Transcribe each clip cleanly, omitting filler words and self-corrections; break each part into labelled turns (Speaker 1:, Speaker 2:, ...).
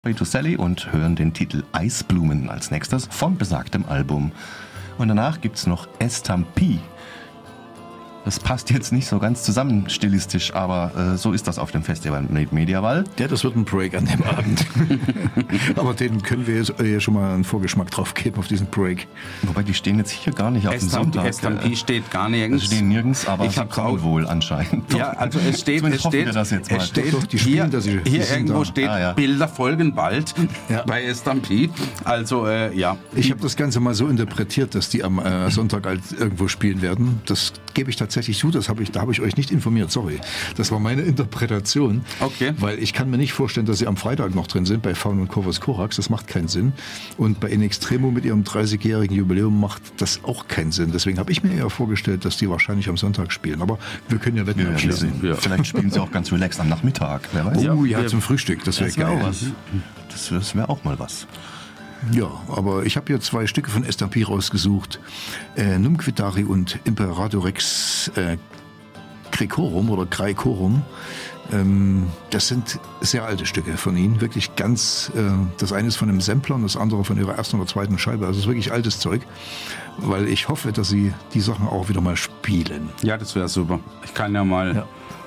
Speaker 1: To Sally und hören den Titel Eisblumen als nächstes von besagtem Album. Und danach gibt's noch Estampie. Das passt jetzt nicht so ganz zusammen stilistisch, aber so ist das auf dem Festival Mediaval.
Speaker 2: Ja, das wird ein Break an dem Abend. Aber den können wir jetzt schon mal einen Vorgeschmack drauf geben auf diesen Break.
Speaker 1: Wobei, die stehen jetzt hier gar nicht auf dem Sonntag.
Speaker 3: Estampie steht gar nirgends.
Speaker 1: Stehen nirgends, aber sie kommen wohl anscheinend.
Speaker 3: Ja, also es steht hier irgendwo steht, Bilder folgen bald bei Estampie. Also, ja.
Speaker 2: Ich habe das Ganze mal so interpretiert, dass die am Sonntag halt irgendwo spielen werden. Das gebe ich tatsächlich zu, da habe ich euch nicht informiert, sorry. Das war meine Interpretation.
Speaker 3: Okay.
Speaker 2: Weil ich kann mir nicht vorstellen, dass sie am Freitag noch drin sind, bei Faun und Corvus Corax, das macht keinen Sinn. Und bei In Extremo mit ihrem 30-jährigen Jubiläum macht das auch keinen Sinn. Deswegen habe ich mir eher vorgestellt, dass die wahrscheinlich am Sonntag spielen. Aber wir können ja Wetten abschließen.
Speaker 1: Ja. Vielleicht spielen sie auch ganz relaxed am Nachmittag, wer weiß.
Speaker 2: Ja, zum Frühstück, das wäre geil.
Speaker 1: Das wäre auch mal was.
Speaker 2: Ja, aber ich habe hier 2 Stücke von Estampie rausgesucht. Numquidari und Imperator Rex Grecorum oder Graecorum. Das sind sehr alte Stücke von ihnen, wirklich ganz, das eine ist von einem Sampler und das andere von ihrer ersten oder zweiten Scheibe. Also es ist wirklich altes Zeug, weil ich hoffe, dass sie die Sachen auch wieder mal spielen.
Speaker 3: Ja, das wäre super. Ich kann ja mal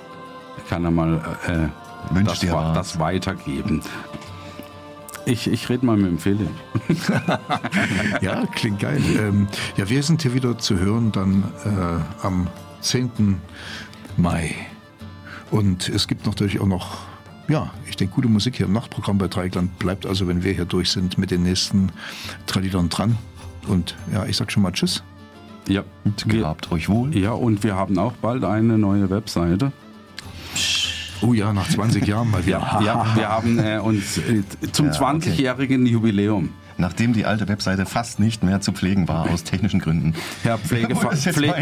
Speaker 3: das weitergeben. Ich rede mal mit dem Philipp.
Speaker 2: Ja, klingt geil. Ja, wir sind hier wieder zu hören dann am 10. Mai. Und es gibt natürlich auch noch, ja, ich denke, gute Musik hier im Nachtprogramm bei Dreieckland. Bleibt also, wenn wir hier durch sind, mit den nächsten 3 Liedern dran. Und ja, ich sag schon mal Tschüss.
Speaker 3: Ja,
Speaker 1: gehabt euch wohl.
Speaker 3: Ja, und wir haben auch bald eine neue Webseite.
Speaker 2: Oh ja, nach 20 Jahren mal wieder.
Speaker 3: Ja, wir haben uns zum 20-jährigen Jubiläum.
Speaker 1: Nachdem die alte Webseite fast nicht mehr zu pflegen war, aus technischen Gründen.
Speaker 3: Ja, Pflegefall.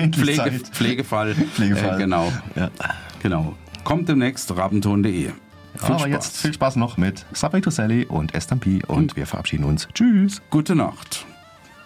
Speaker 3: Genau. Ja. Genau. Kommt demnächst rabenton.de.
Speaker 1: Aber jetzt viel Spaß noch mit Subway to Sally und Estampie und wir verabschieden uns. Tschüss.
Speaker 3: Gute Nacht.